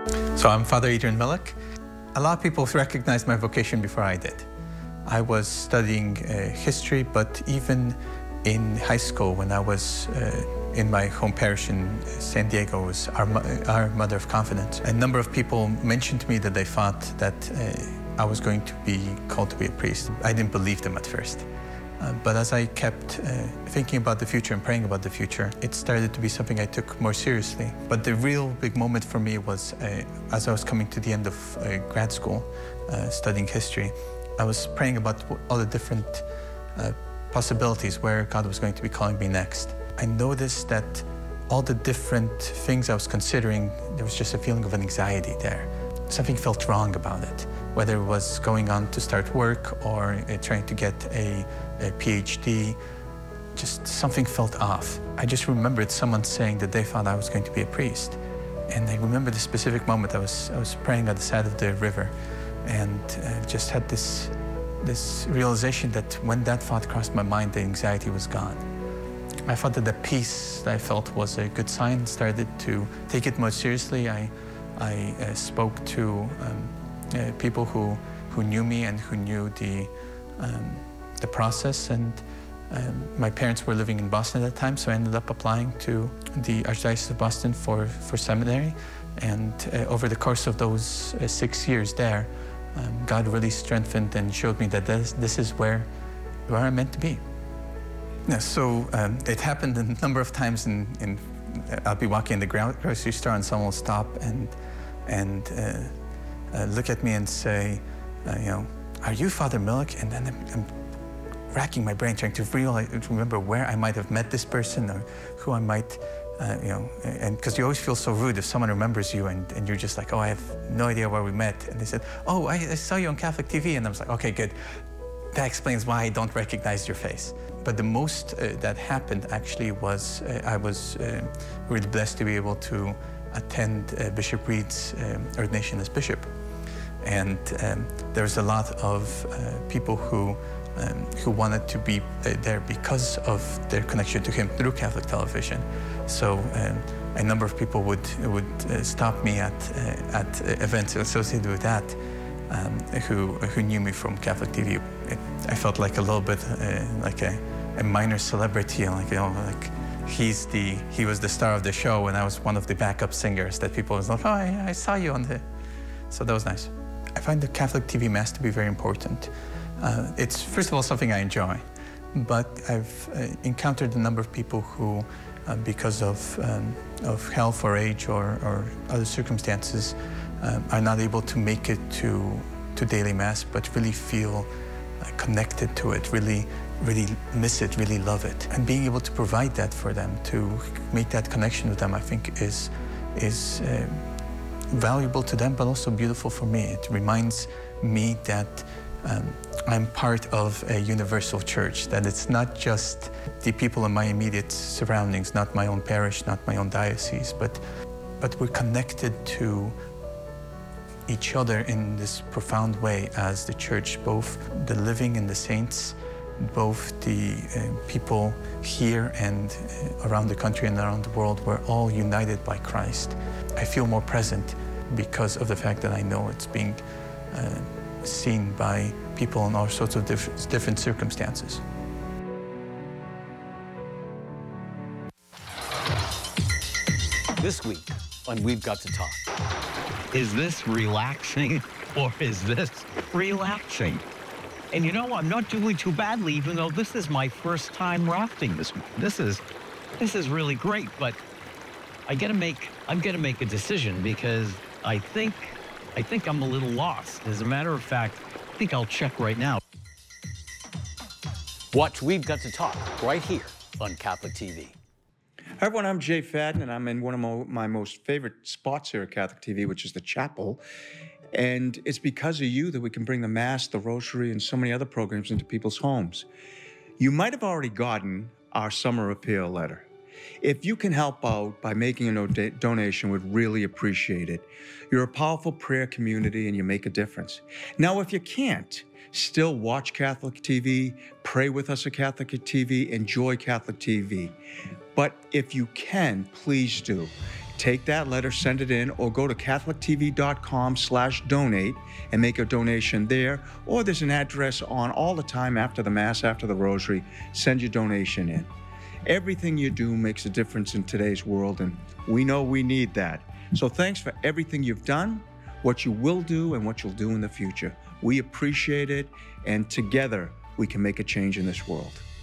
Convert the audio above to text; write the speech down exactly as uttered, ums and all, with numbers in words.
So I'm Father Adrian Millick. A lot of people recognized my vocation before I did. I was studying uh, history, but even in high school, when I was uh, in my home parish in San Diego, was our, our Mother of Confidence. A number of people mentioned to me that they thought that uh, I was going to be called to be a priest. I didn't believe them at first. Uh, but as I kept uh, thinking about the future and praying about the future, it started to be something I took more seriously. But the real big moment for me was uh, as I was coming to the end of uh, grad school, uh, studying history, I was praying about all the different uh, possibilities where God was going to be calling me next. I noticed that all the different things I was considering, there was just a feeling of an anxiety there. Something felt wrong about it, whether it was going on to start work or uh, trying to get a, a PhD, just something felt off. I just remembered someone saying that they thought I was going to be a priest. And I remember the specific moment I was, I was praying at the side of the river and uh, just had this, this realization that when that thought crossed my mind, the anxiety was gone. I thought that the peace that I felt was a good sign, started to take it more seriously. I, I uh, spoke to um, uh, people who, who knew me and who knew the, um, the process. And um, my parents were living in Boston at that time, so I ended up applying to the Archdiocese of Boston for, for seminary. And uh, over the course of those uh, six years there, um, God really strengthened and showed me that this, this is where, where I'm meant to be. Yeah, so um, it happened a number of times. In, in I'll be walking in the grocery store and someone will stop and and uh, uh, look at me and say, uh, you know, "Are you Father Millick?" And then I'm, I'm racking my brain trying to realize, to remember where I might have met this person or who I might, uh, you know, and because you always feel so rude if someone remembers you and, and you're just like, "Oh, I have no idea where we met." And they said, "Oh, I, I saw you on Catholic T V," and I was like, "Okay, good. That explains why I don't recognize your face." But the most uh, that happened actually was uh, I was uh, really blessed to be able to attend uh, Bishop Reed's um, ordination as bishop. And um, there was a lot of uh, people who, um, who wanted to be uh, there because of their connection to him through Catholic television. So um, a number of people would, would uh, stop me at, uh, at events associated with that. Um, who, who knew me from Catholic T V. It, I felt like a little bit uh, like a, a minor celebrity, like, you know, like he's the, he was the star of the show and I was one of the backup singers that people was like, "Oh, I, I saw you on the..." So that was nice. I find the Catholic T V Mass to be very important. Uh, it's, first of all, something I enjoy, but I've uh, encountered a number of people who, uh, because of, um, of health or age or, or other circumstances, Um, are not able to make it to, to daily Mass, but really feel uh, connected to it, really, really miss it, really love it. And being able to provide that for them, to make that connection with them, I think is, is uh, valuable to them, but also beautiful for me. It reminds me that um, I'm part of a universal church, that it's not just the people in my immediate surroundings, not my own parish, not my own diocese, but, but we're connected to each other in this profound way as the church, both the living and the saints, both the uh, people here and uh, around the country and around the world. We're all united by Christ. I feel more present because of the fact that I know it's being uh, seen by people in all sorts of diff different circumstances. This week on We've Got to Talk. Is this relaxing or is this relapsing? And you know, I'm not doing too badly, even though this is my first time rafting this week. This is, this is really great, but I gotta make, I'm gonna make a decision because I think, I think I'm a little lost. As a matter of fact, I think I'll check right now. Watch We've Got to Talk right here on Catholic T V. Hi everyone, I'm Jay Fadden, and I'm in one of my, my most favorite spots here at Catholic T V, which is the chapel. And it's because of you that we can bring the Mass, the Rosary, and so many other programs into people's homes. You might have already gotten our summer appeal letter. If you can help out by making a donation, we'd really appreciate it. You're a powerful prayer community and you make a difference. Now, if you can't, still watch Catholic T V, pray with us at Catholic T V, enjoy Catholic T V. But if you can, please do. take that letter, send it in, or go to catholic t v dot com slash donate and make a donation there. Or there's an address on all the time after the Mass, after the Rosary. Send your donation in. Everything you do makes a difference in today's world, and we know we need that. So thanks for everything you've done, what you will do, and what you'll do in the future. We appreciate it, and together we can make a change in this world.